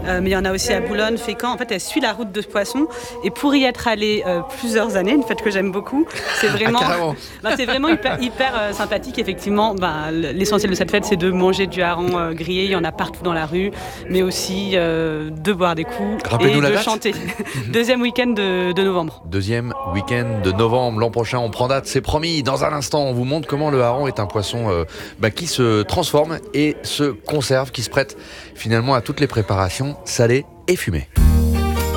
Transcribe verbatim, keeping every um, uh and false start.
euh, mais il y en a aussi à Boulogne, Fécamp. En fait, elle suit la route de Poisson. Et pour y être allée euh, plusieurs années, une fête que j'aime beaucoup, c'est vraiment, Ah, bah, c'est vraiment hyper, hyper euh, sympathique. Effectivement, bah, l'essentiel de cette fête, c'est de manger du hareng euh, grillé. Il y en a partout dans la rue, mais aussi euh, de boire des coups et la de date. chanter. Deuxième week-end de, de novembre. Deuxième week-end de novembre, l'an prochain, on prend date, c'est promis. Dans un instant, on vous montre comment le hareng est un poisson euh, bah, qui se transforme et se conserve, qui se prête finalement à toutes les préparations salées et fumées.